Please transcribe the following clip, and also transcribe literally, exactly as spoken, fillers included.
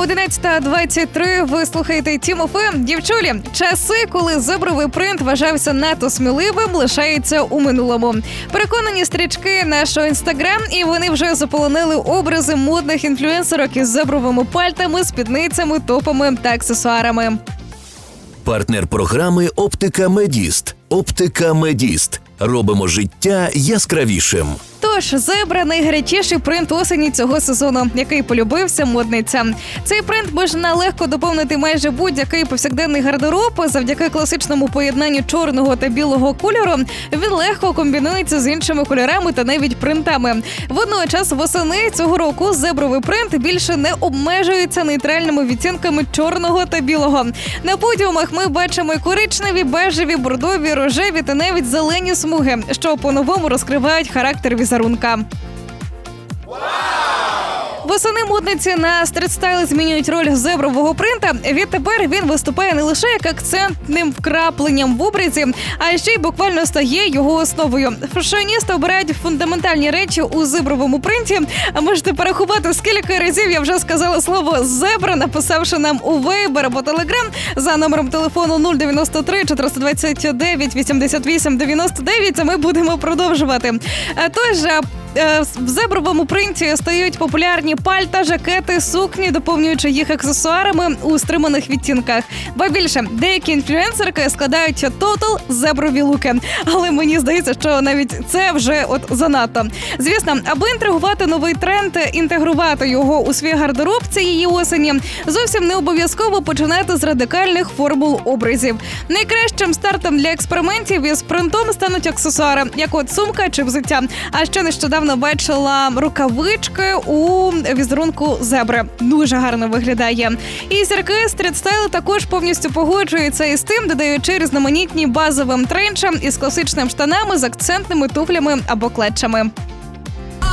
одинадцята двадцять три, ви слухаєте Тім еф ем. Дівчулі, часи, коли зебровий принт вважався надто сміливим, лишаються у минулому. Переконані стрічки нашого інстаграм, і вони вже заполонили образи модних інфлюенсерок із зебровими пальтами, спідницями, топами та аксесуарами. Партнер програми «Оптика Медіст». «Оптика Медіст». Робимо життя яскравішим. Тож, зебра – найгарячіший принт осені цього сезону, який полюбився модницям. Цей принт можна легко доповнити майже будь-який повсякденний гардероб. Завдяки класичному поєднанню чорного та білого кольору він легко комбінується з іншими кольорами та навіть принтами. Водночас восени цього року зебровий принт більше не обмежується нейтральними відтінками чорного та білого. На подіумах ми бачимо і коричневі, бежеві, бордові, рожеві та навіть зелені смуги, що по-новому розкривають характер візерунка. Восени модниці на стрітстайли змінюють роль зебрового принта. Відтепер він виступає не лише як акцентним вкрапленням в образі, а ще й буквально стає його основою. Фешоністи обирають фундаментальні речі у зебровому принті. А можете порахувати, скільки разів я вже сказала слово «зебра», написавши нам у Viber або Telegram за номером телефону нуль дев'яносто три чотириста двадцять дев'ять вісімдесят вісім дев'яносто дев'ять, а ми будемо продовжувати. Тож, в зебровому принті стають популярні пальта, жакети, сукні, доповнюючи їх аксесуарами у стриманих відтінках. Ба більше, деякі інфлюенсерки складають тотал зеброві луки. Але мені здається, що навіть це вже от занадто. Звісно, аби інтригувати новий тренд, інтегрувати його у свій гардероб цієї осені, зовсім не обов'язково починати з радикальних формул образів. Найкращим стартом для експериментів із принтом стануть аксесуари, як от сумка чи взуття. А ще нещодавно бачила рукавички у візерунку зебри. Дуже гарно виглядає. І зірки стрітстайлу також повністю погоджуються із тим, додаючи різноманітні базовим тренчам із класичними штанами з акцентними туфлями або клетчами.